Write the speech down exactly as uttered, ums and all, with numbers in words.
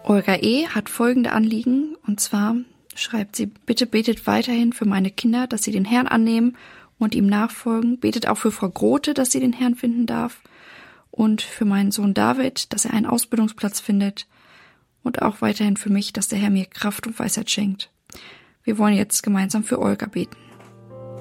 Olga E. hat folgende Anliegen, und zwar schreibt sie: Bitte betet weiterhin für meine Kinder, dass sie den Herrn annehmen und ihm nachfolgen. Betet auch für Frau Grote, dass sie den Herrn finden darf. Und für meinen Sohn David, dass er einen Ausbildungsplatz findet. Und auch weiterhin für mich, dass der Herr mir Kraft und Weisheit schenkt. Wir wollen jetzt gemeinsam für Olga beten.